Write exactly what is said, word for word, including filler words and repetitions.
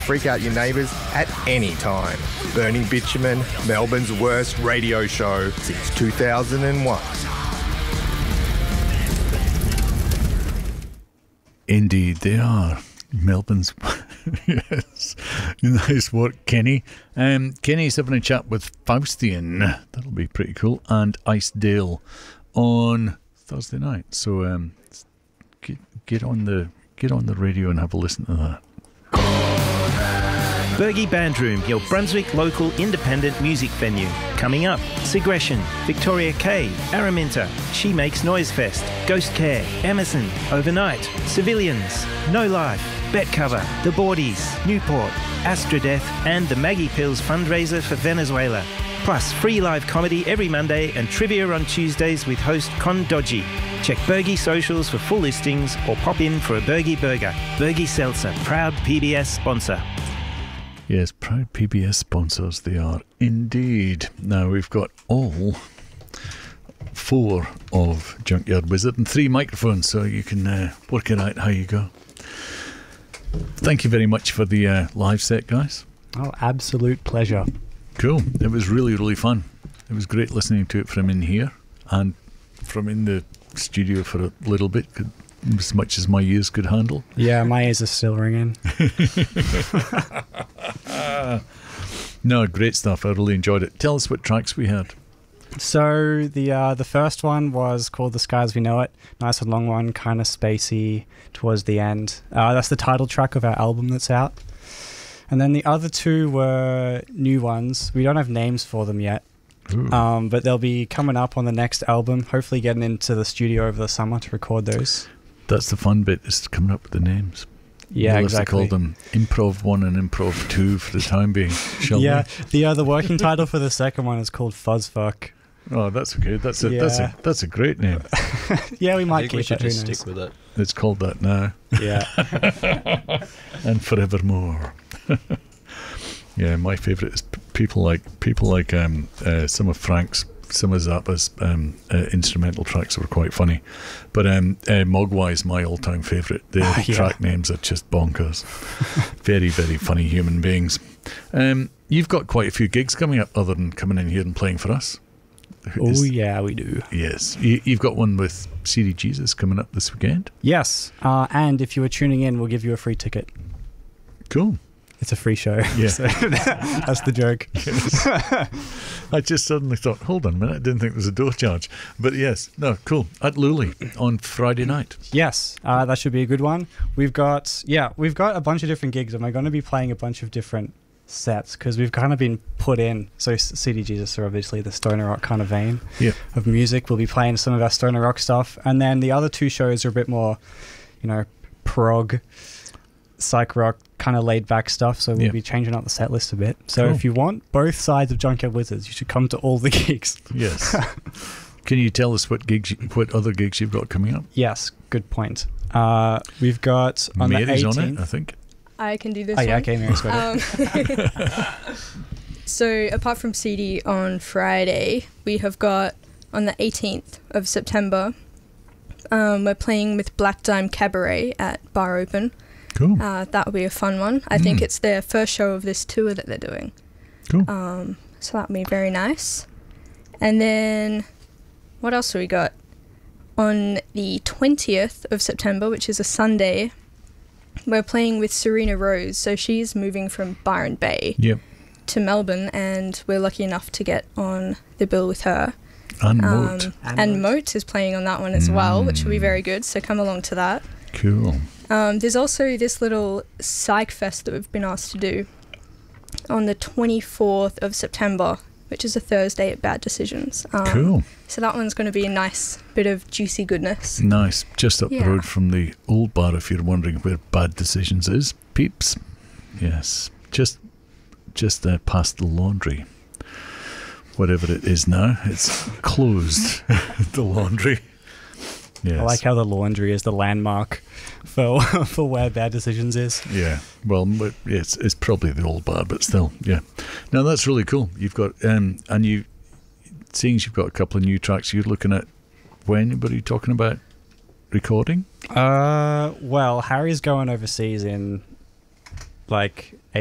Freak out your neighbours at any time. Burning Bitumen, Melbourne's worst radio show since two thousand one. Indeed, they are. Melbourne's. Yes. Nice work, Kenny. Um, Kenny's having a chat with Faustian. That'll be pretty cool. And Ice Dale on Thursday night. So um, get, get on the get on the radio and have a listen to that. Bergie Bandroom, your Brunswick local independent music venue. Coming up, Segression, Victoria K, Araminta, She Makes Noise Fest, Ghost Care, Emerson, Overnight, Civilians, No Life, Bet Cover, The Boardies, Newport, Astrodeath, and the Maggie Pills fundraiser for Venezuela. Plus, free live comedy every Monday and trivia on Tuesdays with host Con Dodgy. Check Bergie socials for full listings or pop in for a Bergie burger. Bergie Seltzer, proud P B S sponsor. Yes, proud P B S sponsors they are indeed. Now we've got all four of Junkyard Wizard and three microphones, so you can uh, work it out how you go. Thank you very much for the uh, live set, guys. Oh, absolute pleasure. Cool. It was really, really fun. It was great listening to it from in here and from in the studio for a little bit, as much as my ears could handle. Yeah, my ears are still ringing. No, great stuff. I really enjoyed it. Tell us what tracks we had. So the uh, the first one was called The Sky As We Know It. Nice and long one, kind of spacey towards the end. Uh, that's the title track of our album that's out. And then the other two were new ones. We don't have names for them yet. Um, but they'll be coming up on the next album, hopefully getting into the studio over the summer to record those. That's the fun bit, is coming up with the names. Yeah, we'll exactly. have to call them Improv one and Improv two for the time being, shall yeah, we? the uh, the working title for the second one is called Fuzzfuck. Oh, that's okay. That's a yeah. that's a that's a great name. Yeah, we might I think keep we should it. just stick with it. It's called that now. Yeah. And forevermore. Yeah, my favourite is p- people like people like um, uh, some of Frank's, some of Zappa's um, uh, instrumental tracks were quite funny, but um, uh, Mogwai's my all-time favourite. Their Ah, yeah. track names are just bonkers. Very, very funny human beings. Um, you've got quite a few gigs coming up, other than coming in here and playing for us. Oh Is- yeah, we do. Yes, you, you've got one with C D Jesus coming up this weekend. Yes, uh, and if you were tuning in, we'll give you a free ticket. Cool. It's a free show. Yeah. So that's the joke. I just suddenly thought, hold on a minute, I didn't think there was a door charge. But yes, no, cool. At Luli on Friday night. Yes, uh, that should be a good one. We've got, yeah, we've got a bunch of different gigs, and we're going to be playing a bunch of different sets because we've kind of been put in. So C D Jesus are obviously the stoner rock kind of vein Yeah. of music. We'll be playing some of our stoner rock stuff. And then the other two shows are a bit more, you know, prog, psych rock, kind of laid back stuff, so we'll Yeah. be changing up the set list a bit. So Cool. if you want both sides of Junkyard Wizards, you should come to all the gigs. Yes. Can you tell us what gigs, you, what other gigs you've got coming up? Yes, good point. Uh, we've got on Mary's the eighteenth. on it, I think. I can do this Oh yeah, one. okay, Mary's got it. Um, so apart from C D on Friday, we have got on the eighteenth of September, um, we're playing with Black Dime Cabaret at Bar Open. Cool. Uh, that will be a fun one. I Mm. think it's their first show of this tour that they're doing. Cool. Um, so that'll be very nice. And then, what else do we got? On the twentieth of September, which is a Sunday, we're playing with Serena Rose. So she's moving from Byron Bay Yep. to Melbourne, and we're lucky enough to get on the bill with her. And Um, Moat. And and Moat. Moat is playing on that one as well, which will be Mm. very good. So come along to that. Cool. Um, there's also this little psych fest that we've been asked to do on the twenty-fourth of September, which is a Thursday at Bad Decisions. Um, Cool. So that one's going to be a nice bit of juicy goodness. Nice. Just up Yeah. the road from the old bar, if you're wondering where Bad Decisions is. Peeps. Yes. Just just uh, past the laundry. Whatever it is now. It's closed. The laundry. Yes. I like how the laundry is the landmark for for where Bad Decisions is. Yeah, well, but it's it's probably the old bar, but still, yeah. Now that's really cool. You've got um, and you, seeing as you've got a couple of new tracks, you're looking at when? What are you talking about? Recording? Uh, well, Harry's going overseas in like